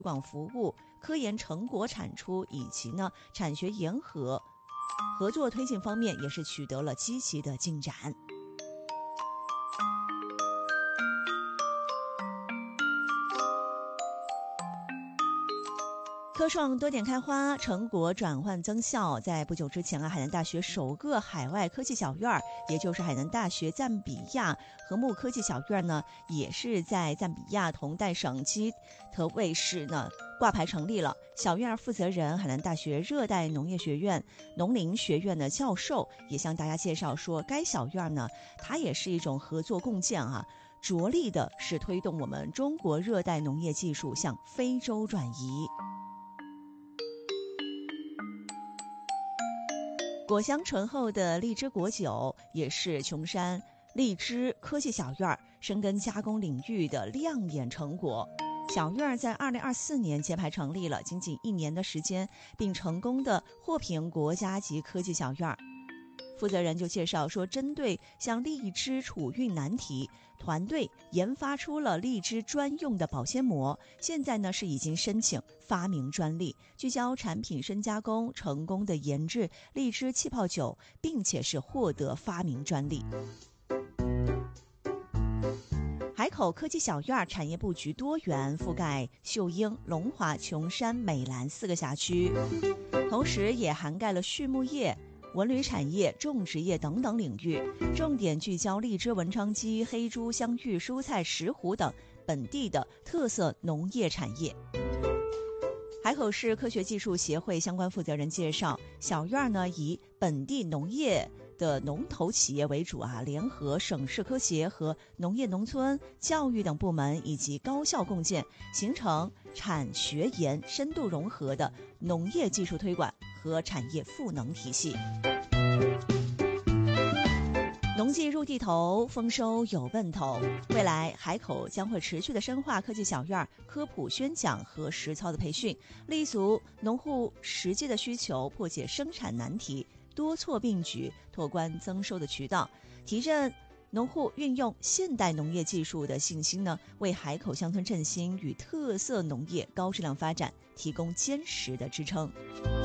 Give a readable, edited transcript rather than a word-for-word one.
广服务、科研成果产出以及呢产学研合作推进方面也是取得了积极的进展。科创多点开花，成果转换增效。在不久之前海南大学首个海外科技小院，也就是海南大学赞比亚和睦科技小院呢，也是在赞比亚同代省基特卫市呢挂牌成立了。小院负责人海南大学热带农业学院农林学院的教授也向大家介绍说，该小院呢，它也是一种合作共建着力的是推动我们中国热带农业技术向非洲转移。果香醇厚的荔枝果酒也是琼山荔枝科技小院深耕加工领域的亮眼成果。小院在2024年揭牌成立了，仅1年的时间，并成功的获评国家级科技小院。负责人就介绍说，针对像荔枝储运难题，团队研发出了荔枝专用的保鲜膜，现在呢是已经申请发明专利，聚焦产品深加工，成功的研制荔枝气泡酒，并且是获得发明专利。海口科技小院产业布局多元，覆盖秀英、龙华、琼山、美兰4个辖区，同时也涵盖了畜牧业、文旅产业、种植业等等领域，重点聚焦荔枝、文昌鸡、黑猪、香芋、蔬菜、石斛等本地的特色农业产业。海口市科学技术协会相关负责人介绍，小院呢以本地农业的农投企业为主联合省市科协和农业农村、教育等部门以及高校共建，形成产学研深度融合的农业技术推广和产业赋能体系。农技入地头，丰收有奔头。未来海口将会持续的深化科技小院科普宣讲和实操的培训，立足农户实际的需求，破解生产难题，多措并举，拓宽增收的渠道，提振农户运用现代农业技术的信心呢，为海口乡村振兴与特色农业高质量发展提供坚实的支撑。